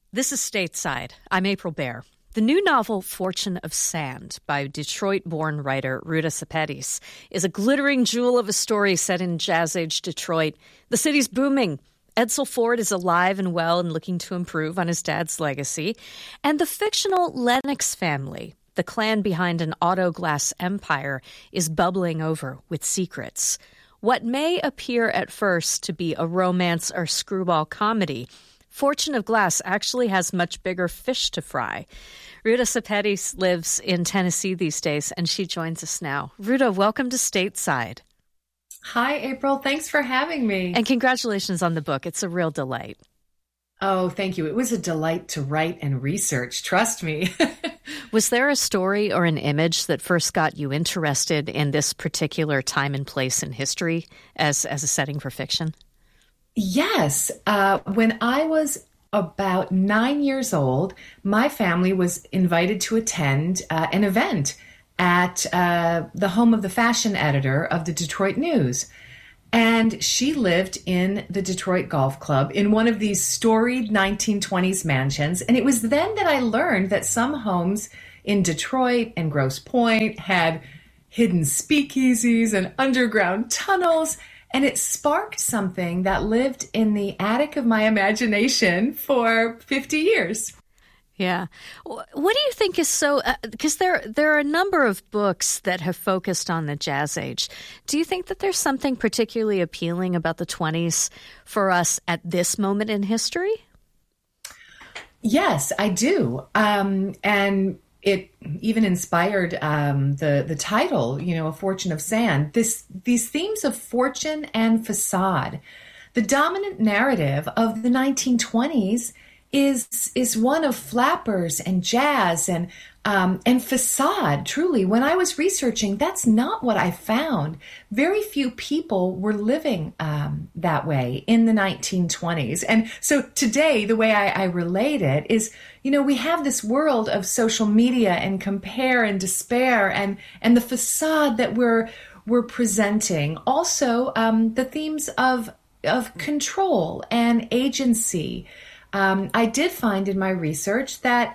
This is Stateside. I'm April Baer. The new novel, Fortune of Sand, by Detroit-born writer Ruta Sepetys, is a glittering jewel of a story set in Jazz-age Detroit. The city's booming. Edsel Ford is alive and well and looking to improve on his dad's legacy. And the fictional Lennox family, the clan behind an auto glass empire, is bubbling over with secrets. What may appear at first to be a romance or screwball comedy, Fortune of Glass actually has much bigger fish to fry. Ruta Sepetys lives in Tennessee these days, and she joins us now. Ruta, welcome to Stateside. Hi, April. Thanks for having me. And congratulations on the book. It's a real delight. Oh, thank you. It was a delight to write and research. Trust me. Was there a story or an image that first got you interested in this particular time and place in history as a setting for fiction? Yes. When I was about 9 years old, my family was invited to attend an event at the home of the fashion editor of the Detroit News. And she lived in the Detroit Golf Club in one of these storied 1920s mansions. And it was then that I learned that some homes in Detroit and Grosse Pointe had hidden speakeasies and underground tunnels. And it sparked something that lived in the attic of my imagination for 50 years. Yeah. What do you think is so, because there are a number of books that have focused on the Jazz Age. Do you think that there's something particularly appealing about the 20s for us at this moment in history? Yes, I do. And it even inspired the title, A Fortune of Sand. These themes of fortune and facade. The dominant narrative of the 1920s is one of flappers and jazz and facade. Truly, when I was researching, that's not what I found. Very few people were living that way in the 1920s. And so today, the way I relate it is, we have this world of social media and compare and despair and the facade that we're presenting. Also, the themes of control and agency. I did find in my research that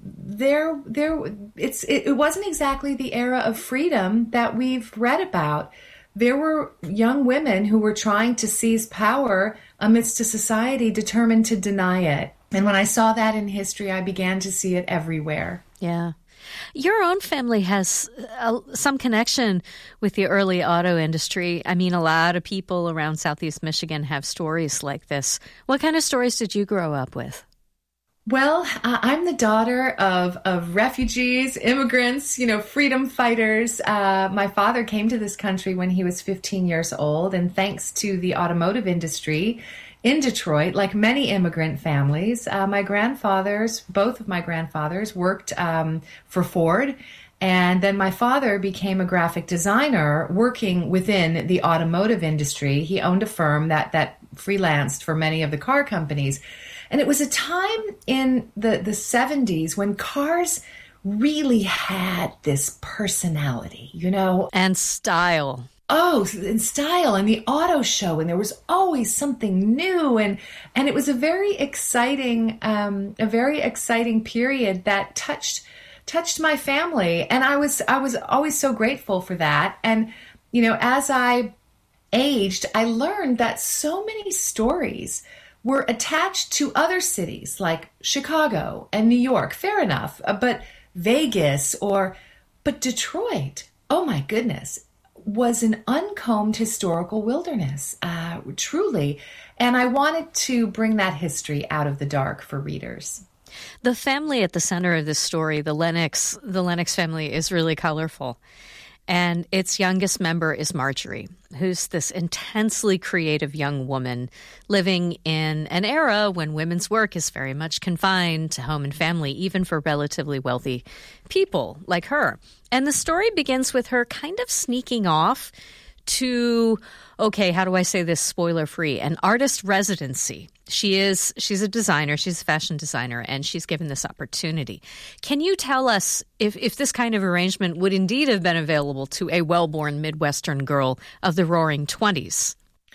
it wasn't exactly the era of freedom that we've read about. There were young women who were trying to seize power amidst a society determined to deny it. And when I saw that in history, I began to see it everywhere. Yeah. Your own family has some connection with the early auto industry. I mean, a lot of people around Southeast Michigan have stories like this. What kind of stories did you grow up with? Well, I'm the daughter of refugees, immigrants, freedom fighters. My father came to this country when he was 15 years old, and thanks to the automotive industry in Detroit, like many immigrant families, both of my grandfathers worked for Ford. And then my father became a graphic designer working within the automotive industry. He owned a firm that freelanced for many of the car companies. And it was a time in the 70s when cars really had this personality, And style. Oh, and style and the auto show, and there was always something new, and it was a very exciting period that touched my family, and I was always so grateful for that. And as I aged, I learned that so many stories were attached to other cities like Chicago and New York. Fair enough, but Vegas but Detroit. Oh my goodness. Was an uncombed historical wilderness, truly. And I wanted to bring that history out of the dark for readers. The family at the center of this story, the Lennox family, is really colorful. And its youngest member is Marjorie, who's this intensely creative young woman living in an era when women's work is very much confined to home and family, even for relatively wealthy people like her. And the story begins with her kind of sneaking off to, okay, how do I say this spoiler-free, an artist residency. She's a designer, she's a fashion designer, and she's given this opportunity. Can you tell us if this kind of arrangement would indeed have been available to a well-born Midwestern girl of the Roaring '20s?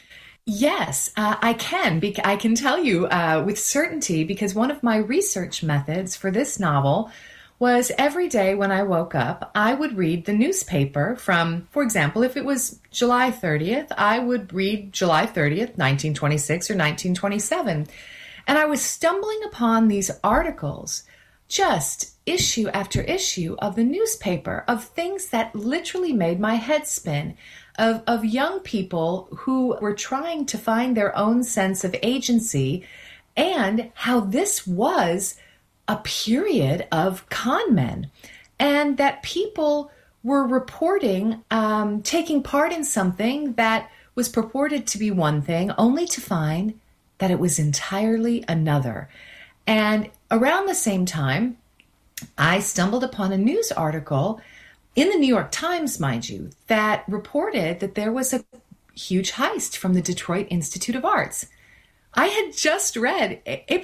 Yes, I can. I can tell you with certainty because one of my research methods for this novel was every day when I woke up, I would read the newspaper from, for example, if it was July 30th, I would read July 30th, 1926 or 1927. And I was stumbling upon these articles, just issue after issue of the newspaper, of things that literally made my head spin. Of young people who were trying to find their own sense of agency and how this was a period of con men and that people were reporting taking part in something that was purported to be one thing only to find that it was entirely another. And around the same time, I stumbled upon a news article in the New York Times, mind you, that reported that there was a huge heist from the Detroit Institute of Arts. I had just read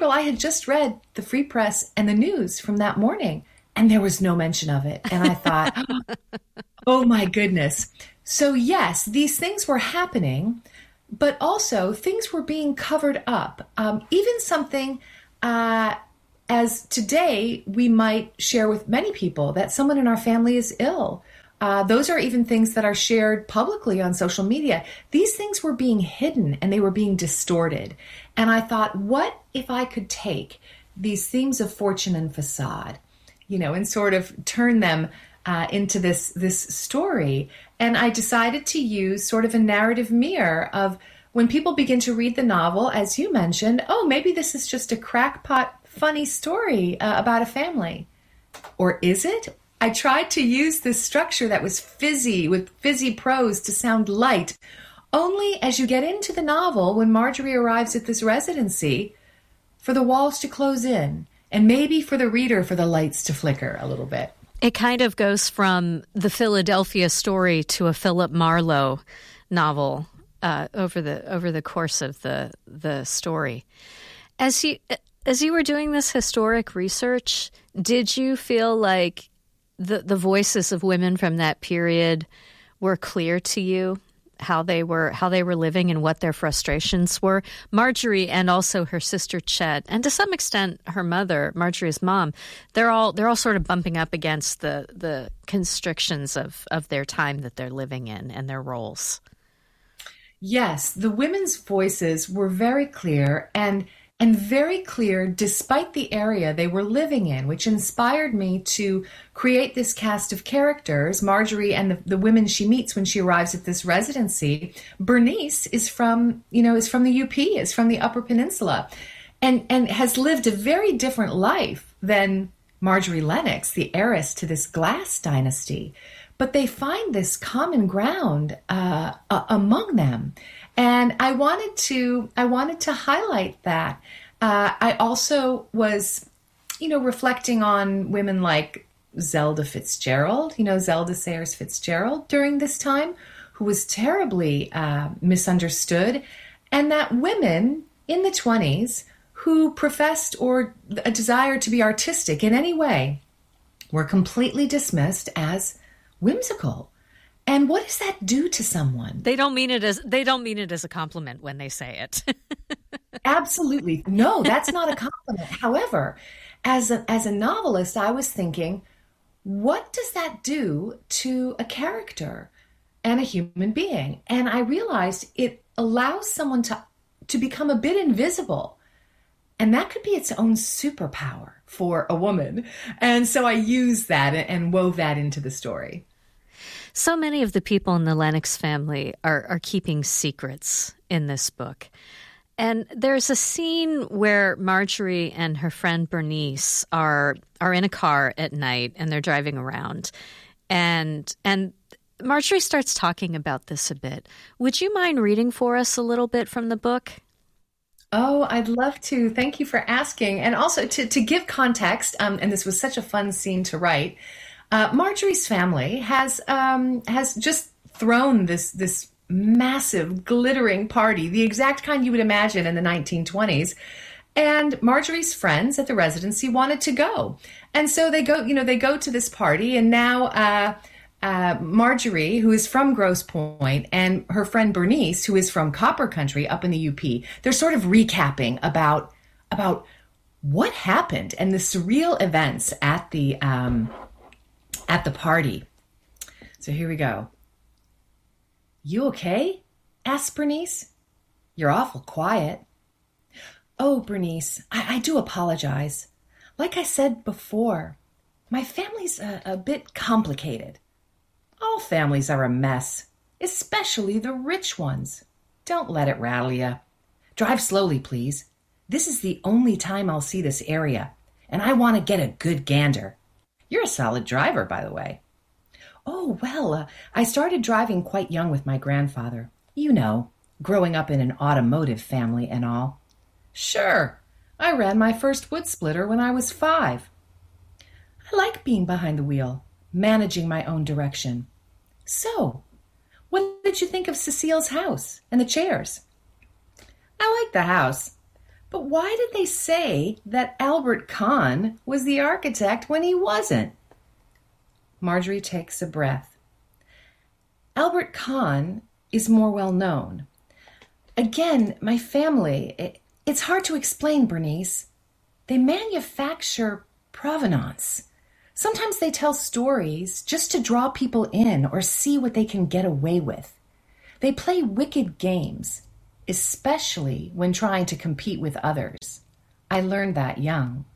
the Free Press and the news from that morning, and there was no mention of it. And I thought, oh my goodness. So yes, these things were happening, but also things were being covered up. Even something as today, we might share with many people that someone in our family is ill. Those are even things that are shared publicly on social media. These things were being hidden and they were being distorted. And I thought, what if I could take these themes of fortune and facade, and sort of turn them into this story? And I decided to use sort of a narrative mirror of when people begin to read the novel, as you mentioned, oh, maybe this is just a crackpot funny story about a family. Or is it? I tried to use this structure that was fizzy, with fizzy prose to sound light. Only as you get into the novel, when Marjorie arrives at this residency, for the walls to close in, and maybe for the reader for the lights to flicker a little bit. It kind of goes from the Philadelphia story to a Philip Marlowe novel over the course of the story. As you were doing this historic research, did you feel like the voices of women from that period were clear to you, how they were living and what their frustrations were? Marjorie and also her sister Chet, and to some extent her mother, Marjorie's mom, they're all sort of bumping up against the constrictions of their time that they're living in and their roles. Yes, the women's voices were very clear and very clear despite the area they were living in, which inspired me to create this cast of characters. Marjorie and the women she meets when she arrives at this residency. Bernice is from the UP, is from the Upper Peninsula, and has lived a very different life than Marjorie Lennox, the heiress to this Glass dynasty. But they find this common ground among them. And I wanted to highlight that. I also was, reflecting on women like Zelda Fitzgerald, Zelda Sayers Fitzgerald during this time, who was terribly misunderstood, and that women in the 20s who professed or a desire to be artistic in any way were completely dismissed as whimsical. And what does that do to someone? They don't mean it as a compliment when they say it. Absolutely. No, that's not a compliment. However, as a novelist, I was thinking, what does that do to a character and a human being? And I realized it allows someone to become a bit invisible. And that could be its own superpower for a woman. And so I used that and wove that into the story. So many of the people in the Lennox family are keeping secrets in this book. And there's a scene where Marjorie and her friend Bernice are in a car at night and they're driving around. And Marjorie starts talking about this a bit. Would you mind reading for us a little bit from the book? Oh, I'd love to. Thank you for asking. And also to give context, and this was such a fun scene to write, Marjorie's family has just thrown this massive glittering party, the exact kind you would imagine in the 1920s. And Marjorie's friends at the residency wanted to go. And so they go to this party, and now Marjorie, who is from Grosse Pointe, and her friend Bernice, who is from Copper Country up in the UP, they're sort of recapping about what happened and the surreal events at the party. So here we go. "You okay?" asked Bernice. "You're awful quiet." "Oh, Bernice, I do apologize. Like I said before, my family's a bit complicated. All families are a mess, especially the rich ones. Don't let it rattle you. Drive slowly, please. This is the only time I'll see this area, and I want to get a good gander. You're a solid driver, by the way." "Oh, well, I started driving quite young with my grandfather. You know, growing up in an automotive family and all." "Sure. I ran my first wood splitter when I was 5. I like being behind the wheel, managing my own direction. So, what did you think of Cecile's house and the chairs?" "I like the house. But why did they say that Albert Kahn was the architect when he wasn't?" Marjorie takes a breath. "Albert Kahn is more well known. Again, my family, it's hard to explain, Bernice. They manufacture provenance. Sometimes they tell stories just to draw people in or see what they can get away with. They play wicked games, especially when trying to compete with others. I learned that young."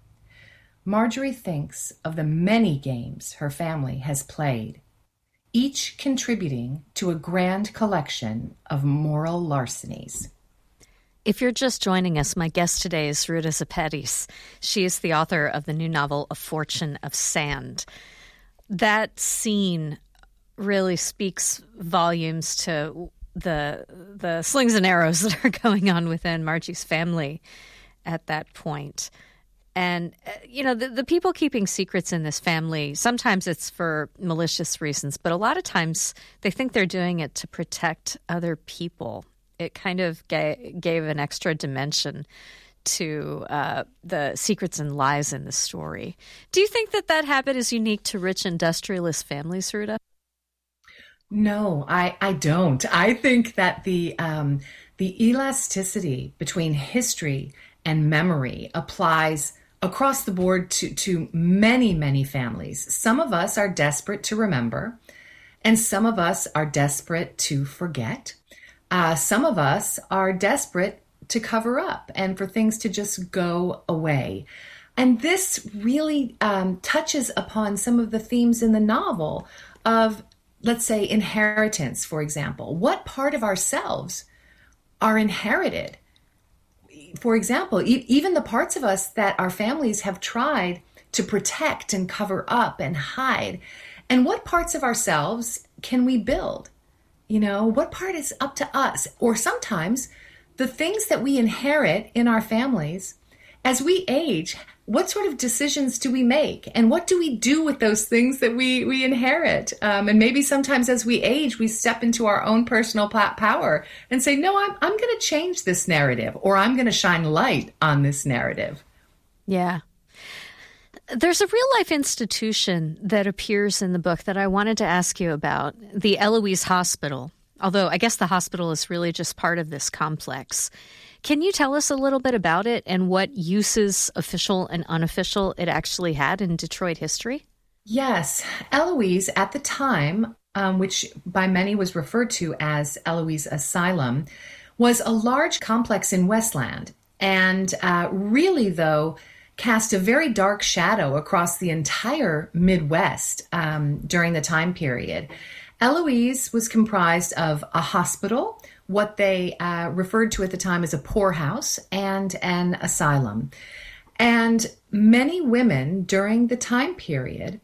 Marjorie thinks of the many games her family has played, each contributing to a grand collection of moral larcenies. If you're just joining us, my guest today is Ruta Sepetys. She is the author of the new novel, A Fortune of Sand. That scene really speaks volumes to the slings and arrows that are going on within Margie's family at that point. And, the people keeping secrets in this family, sometimes it's for malicious reasons, but a lot of times they think they're doing it to protect other people. It kind of gave an extra dimension to the secrets and lies in the story. Do you think that habit is unique to rich industrialist families, Ruta? No, I don't. I think that the elasticity between history and memory applies across the board to many, many families. Some of us are desperate to remember, and some of us are desperate to forget. Some of us are desperate to cover up and for things to just go away. And this really touches upon some of the themes in the novel of, let's say, inheritance, for example. What part of ourselves are inherited? For example, even the parts of us that our families have tried to protect and cover up and hide. And what parts of ourselves can we build? What part is up to us? Or sometimes the things that we inherit in our families, as we age, what sort of decisions do we make? And what do we do with those things that we inherit? And maybe sometimes as we age, we step into our own personal power and say, no, I'm going to change this narrative, or I'm going to shine light on this narrative. Yeah. There's a real-life institution that appears in the book that I wanted to ask you about, the Eloise Hospital, although I guess the hospital is really just part of this complex. Can you tell us a little bit about it and what uses, official and unofficial, it actually had in Detroit history? Yes. Eloise, at the time, which by many was referred to as Eloise Asylum, was a large complex in Westland, and really, though, cast a very dark shadow across the entire Midwest during the time period. Eloise was comprised of a hospital, what they referred to at the time as a poorhouse, and an asylum. And many women during the time period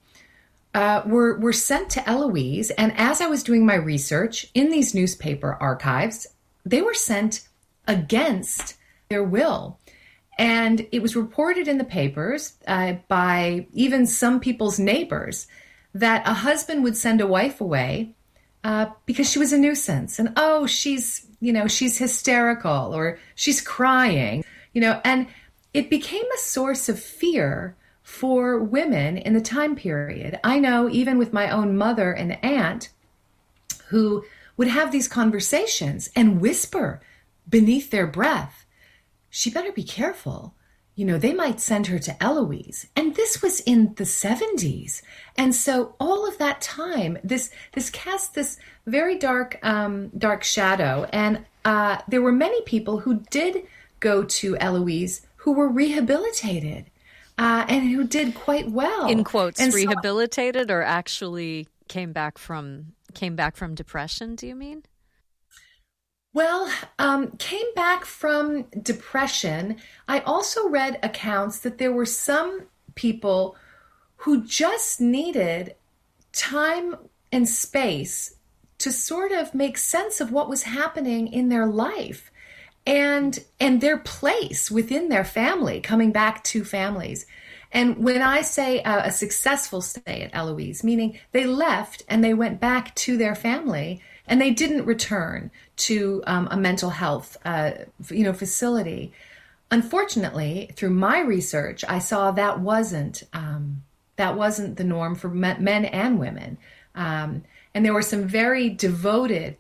were sent to Eloise. And as I was doing my research in these newspaper archives, they were sent against their will. And it was reported in the papers by even some people's neighbors that a husband would send a wife away because she was a nuisance. And, oh, she's hysterical, or she's crying, and it became a source of fear for women in the time period. I know even with my own mother and aunt who would have these conversations and whisper beneath their breath, she better be careful. You know, they might send her to Eloise. And this was in the 70s. And so all of that time, this cast this very dark shadow. And there were many people who did go to Eloise who were rehabilitated and who did quite well. In quotes, and rehabilitated, or actually came back from depression, do you mean? Well, came back from depression. I also read accounts that there were some people who just needed time and space to sort of make sense of what was happening in their life and their place within their family, coming back to families. And when I say a successful stay at Eloise, meaning they left and they went back to their family and they didn't return to a mental health facility. Unfortunately, through my research, I saw that wasn't the norm for men and women. And there were some very devoted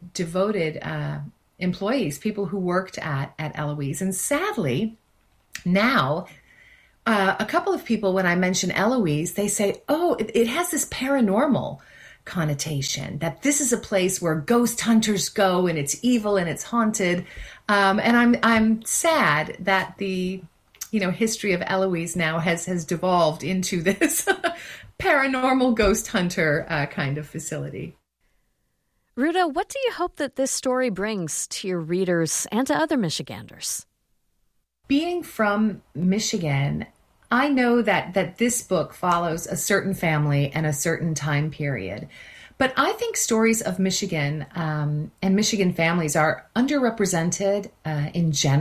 employees, people who worked at Eloise. And sadly, now, a couple of people, when I mention Eloise, they say, oh, it has this paranormal connotation, that this is a place where ghost hunters go and it's evil and it's haunted. And I'm sad that the history of Eloise now has devolved into this paranormal ghost hunter kind of facility. Ruta, what do you hope that this story brings to your readers and to other Michiganders? Being from Michigan, I know that this book follows a certain family and a certain time period. But I think stories of Michigan and Michigan families are underrepresented in general.